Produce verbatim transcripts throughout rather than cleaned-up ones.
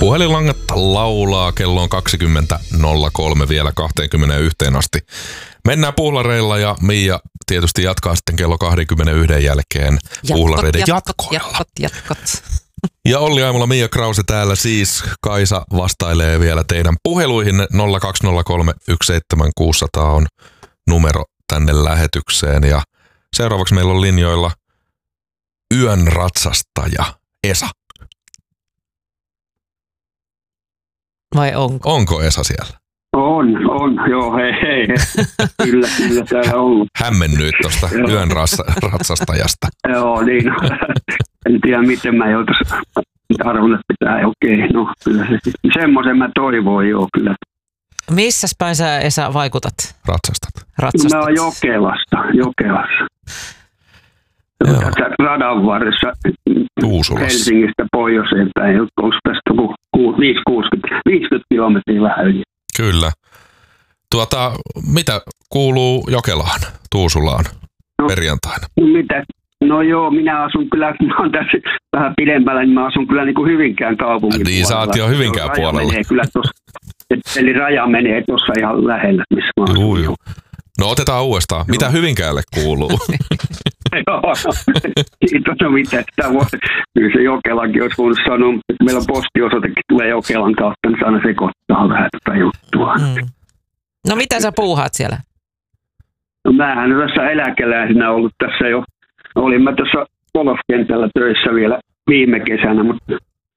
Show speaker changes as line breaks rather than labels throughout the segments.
Puhelinlangat laulaa, kello on kaksikymmentä nolla kolme vielä kaksikymmentäyksi asti. Mennään puhlareilla ja Miia tietysti jatkaa sitten kello kaksikymmentäyksi jälkeen puhlareiden jatkoilla.
Jatkot, jatkot.
Ja Olli Aimola, Miia Krause täällä siis. Kaisa vastailee vielä teidän puheluihin. nolla kaksi nolla kolme yksi seitsemän kuusi nolla nolla on numero tänne lähetykseen. Ja seuraavaksi meillä on linjoilla yön ratsastaja Esa.
Vai onko?
Onko Esa siellä?
On, on, joo, hei, hei. Kyllä, kyllä täällä on ollut.
Hämmennyt tuosta yön ratsastajasta.
Joo, niin. En tiedä, miten mä joutuisin arvon, että pitää, okei, no kyllä se. Semmoisen mä toivoin, joo, kyllä.
Missäs päin sä, Esa, vaikutat?
Ratsastat.
Ratsastat.
Mä oon Jokelasta, Jokelassa.
Joo.
Tässä radan varressa
Tuusulassa.
Helsingistä pohjoiseen päin. Onko tästä viisikymmentä kilometriä vähän yli?
Kyllä. Tuota, mitä kuuluu Jokelaan, Tuusulaan
no,
perjantaina?
No mitä? No joo, minä asun kyllä, mä oon tässä vähän pidemmällä, niin mä asun kyllä niin kuin Hyvinkään kaupungin
niin,
puolella.
Sä oot jo Hyvinkään
raja
puolella.
Menee kyllä tossa, eli raja menee tuossa ihan lähellä, missä mä asun.
Juu, juu. No otetaan uudestaan. Joo. Mitä Hyvinkäälle kuuluu?
Joo, kiitos, no mitä sitä voi. Kyllä se Jokelakin olisi voinut sanoa, että meillä on postiosoitekin tulee Jokelan kautta, niin aina sekoittaa vähän tätä juttua.
Mm. No mitä sä puuhaat siellä?
No mähän olen tässä eläkeläisenä ollut tässä jo. Olin mä tuossa golfkentällä töissä vielä viime kesänä, mutta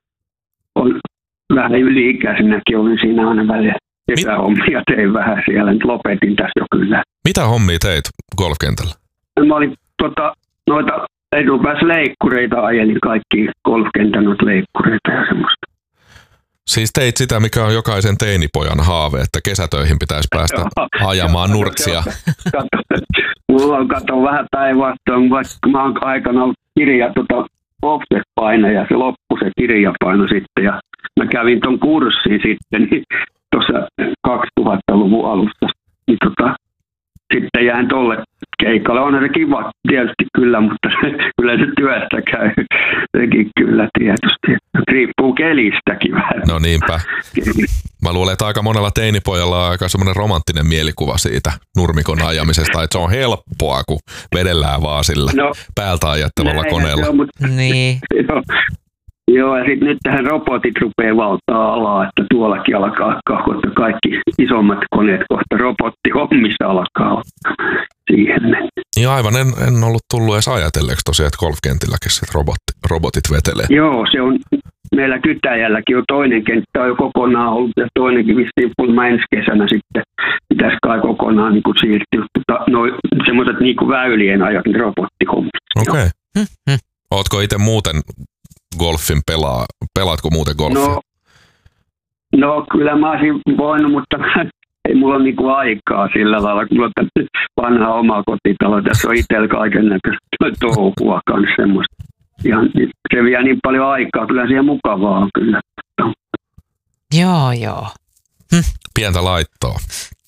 on vähän yli-ikäisenäkin olin siinä aina välillä. Kesähommia tein vähän siellä, nyt lopetin tässä jo kyllä.
Mitä hommia teit golfkentällä?
Mä olin tota, noita etupääsleikkureita ajelin, kaikki golfkentän noita leikkureita ja semmoista.
Siis teit sitä, mikä on jokaisen teinipojan haave, että kesätöihin pitäisi päästä ajamaan nurtsia.
Kato, mulla on kato vähän päinvastoin, vaikka mä oon aikana ollut kirja, tota, offset-paino ja se loppui se kirjapaino sitten. Ja mä kävin ton kurssin sitten niin tuossa kaksituhattaluvun alusta. Niin tota, sitten jäin tolle keikalle. On se kiva tietysti kyllä, mutta kyllä se työstä käy. Sekin kyllä tietysti. Riippuu kelistäkin vähän.
No niinpä. Mä luulen, että aika monella teinipojalla on aika semmoinen romanttinen mielikuva siitä nurmikon ajamisesta, että se on helppoa, kun vedellään vaan sillä no, päältä ajattavalla koneella.
Se on, mutta,
niin.
Joo, joo, ja sitten nyt tähän robotit rupeaa valtaa alaa, että tuollakin alkaa kahkottaa kaikki isommat koneet kohta robottihommissa alkaa siihen mennä.
Niin aivan, en, en ollut tullut edes ajatelleeksi tosiaan, että golfkentilläkin sit robotti, robotit vetelee.
Joo, se on meillä Kytäjälläkin on toinen kenttä on jo kokonaan ollut ja toinenkin vissiin pulma ensi kesänä sitten pitäisi kai kokonaan niin kuin siirtyä. No, semmoiset niin kuin väylien ajat, niin robottihommissa.
Okei. Okay. Hmm. Ootko itse muuten golfin pelaa? Pelaatko muuten golfia?
No, no kyllä mä olisin voinut, mutta ei mulla ole niinku aikaa sillä lailla, kun mulla on vanha oma kotitalo. Tässä on itsellä kaiken näköistä touhua kanssa semmoista. Ja se vie niin paljon aikaa, kyllä siihen mukavaa on kyllä.
Joo, joo. Hm.
Pientä laittoa.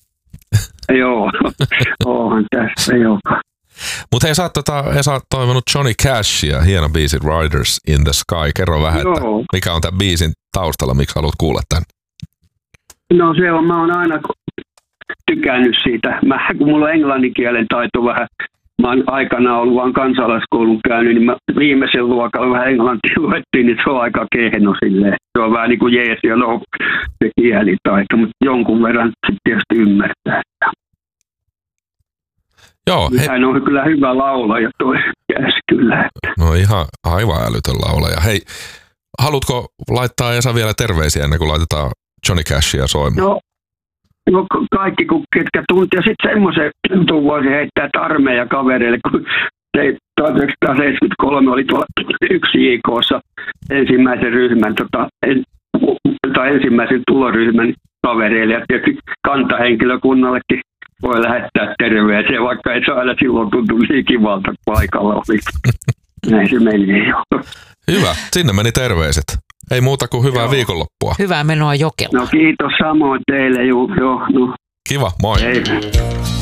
Joo, onhan tässä joka.
Mutta hei, sä oot, tota, sä oot toivonut Johnny Cashia, hieno biisi Riders in the Sky. Kerro vähän, että mikä on tämän biisin taustalla, miksi haluat kuulla tämän?
No se on, mä oon aina tykännyt siitä. Mä, kun mulla on englanninkielen taito vähän, mä oon aikanaan ollut vaan kansalaiskoulun käynyt, niin mä viimeisen luokalla vähän englantia luettiin, niin se on aika kehno silleen. Se on vähän niin kuin jees ja no, se kielitaito, mutta jonkun verran sitten tietysti ymmärtää.
Joo, he...
Hän on kyllä hyvä laulaja toi Cash kyllä.
No ihan aivan älytön laulaja. Hei, haluatko laittaa Esa vielä terveisiä ennen kuin laitetaan Johnny Cashia soimaan?
No, no kaikki kun ketkä tunti ja sitten semmoisen jutun voisi heittää, että armeijan kavereille, kun tuhatyhdeksänsataaseitsemänkymmentäkolme oli tuolla yksi J K:ssa ensimmäisen ryhmän, tota, en, tai ensimmäisen tuloryhmän kavereille ja tietysti kantahenkilökunnallekin voi lähettää terveisiä, vaikka ei se aina silloin tuntu niin kivalta paikalla oli. Näin se meni jo.
Hyvä, sinne meni terveiset. Ei muuta kuin hyvää joo. viikonloppua.
Hyvää menoa Jokelaan.
No kiitos samoin teille, joo. joo no.
Kiva, moi.
Hei.